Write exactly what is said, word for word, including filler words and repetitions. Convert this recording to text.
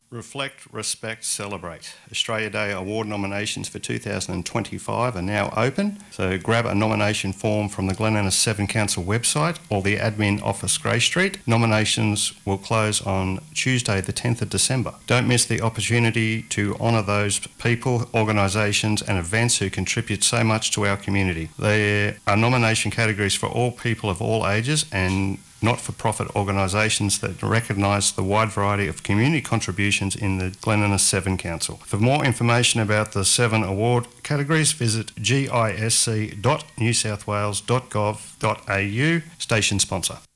Reflect, Respect, Celebrate. Australia Day Award nominations for two thousand twenty-five are now open, so grab a nomination form from the Glen Innes Seven Council website or the admin office Grey Street. Nominations will close on Tuesday the tenth of December. Don't miss the opportunity to honour those people, organisations and events who contribute so much to our community. There are nomination categories for all people of all ages and not-for-profit organisations that recognise the wide variety of community contributions in the Glen Innes Seven Council. For more information about the Seven award categories, visit gisc dot new south wales dot gov dot a u, station sponsor.